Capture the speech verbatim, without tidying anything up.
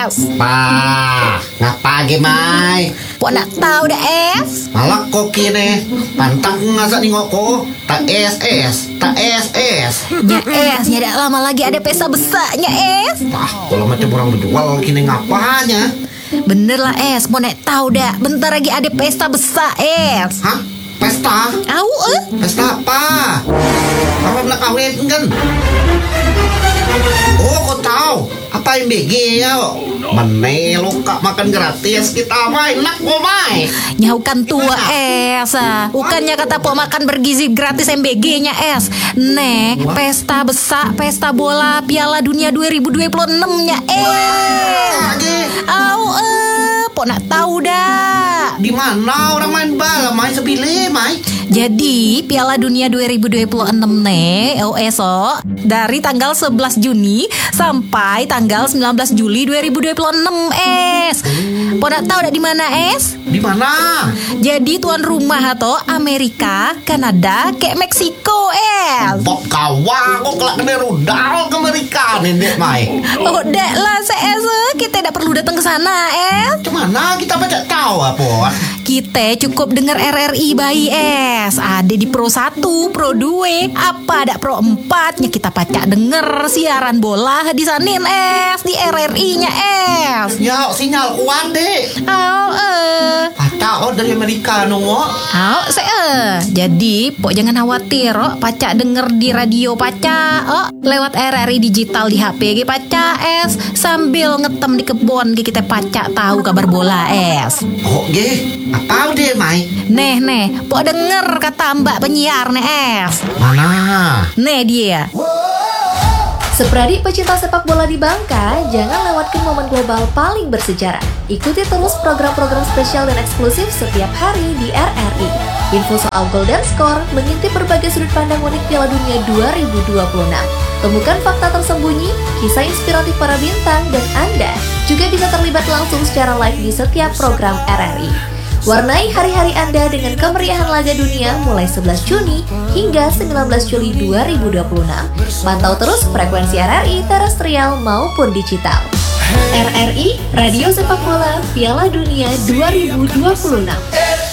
es. Pa, ngapa gemai? Pok nak tahu dah es. Malah kok kini pantang ngasak nengok ko. Tak es es, tak es es. Nya es, nya dak lama lagi ada pesta besarnya es. Ah, kalau macam orang berjual kini ngapanya? Bener lah es, mau nak tahu dah. Bentar lagi ada pesta besar es. Hah? Pesta? Au eh? Pesta apa? Orang nak kawin kan? Oh, kau tahu apa yang B G ya? Mana lo kak makan gratis kita main nak mau main? Nyaukan tua es ah. Bukannya kata pok makan bergizi gratis M B G-nya es. Nek, pesta besar, pesta bola Piala Dunia dua ribu dua puluh enam-nya es. Au eh, pok nak tahu dah. Di mana orang main bola main sebile main? Jadi Piala Dunia dua ribu dua puluh enam nih, oh esok dari tanggal sebelas Juni sampai tanggal sembilan belas Juli dua ribu dua puluh enam es. Pok nak tahu dah di mana es? Di mana? Jadi tuan rumah atau Amerika, Kanada, kayak Meksiko es. Bok kawa kok kelak kena rudal ke Amerika nih dek mai. Oh dek lah se es, kita tidak perlu datang ke sana es. Cemana kita baca tahu apa? Kita cukup dengar R R I bayi es. Ada di Pro satu, Pro dua, apa ada Pro empat nya kita pacak denger siaran bola di sanin es, di R R I-nya es. Ya sinyal kuat dek. Oh eh. Pacak oh dari Amerika nunggu. Oh se eh. Jadi pok jangan khawatir oh, pacak denger di radio pacak oh, lewat R R I digital di H P ge pacak es, sambil ngetem di kebun ge kita pacak tahu kabar bola es. Oh ge, apa deh mai? Neh neh, pok denger kata mbak penyiar nih es. Mana? Nih dia. Sepradik pecinta sepak bola di Bangka, jangan lewatkan momen global paling bersejarah. Ikuti terus program-program spesial dan eksklusif setiap hari di R R I. Info soal gol dan skor, mengintip berbagai sudut pandang unik Piala Dunia dua ribu dua puluh enam. Temukan fakta tersembunyi, kisah inspiratif para bintang, dan Anda juga bisa terlibat langsung secara live di setiap program R R I. Warnai hari-hari Anda dengan kemeriahan laga dunia mulai sebelas Juni hingga sembilan belas Juli dua ribu dua puluh enam. Pantau terus frekuensi R R I terestrial maupun digital. R R I, Radio Sepak Bola Piala Dunia dua ribu dua puluh enam.